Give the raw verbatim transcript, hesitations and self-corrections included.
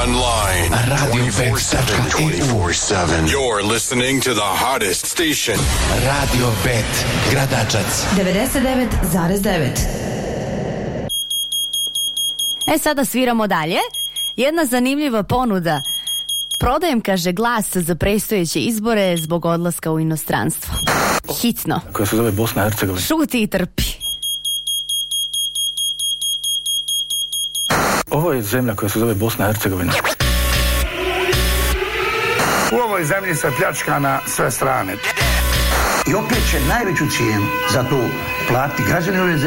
online. radio bet dot e u. You're listening to the hottest station. Radio Bet, Gradačac. devedeset devet zarez devet. E, sada sviramo dalje. Jedna zanimljiva ponuda. Prodajem, kaže, glas za predstojeće izbore zbog odlaska u inostranstvo. Hitno. Koja se zove Bosna i Hercegovina. Šuti i trpi. Ovo je zemlja koja se zove Bosna i Hercegovina. U ovoj zemlji se pljačka na sve strane. I opet će najveću cijenu za to platiti građani ove zemlje.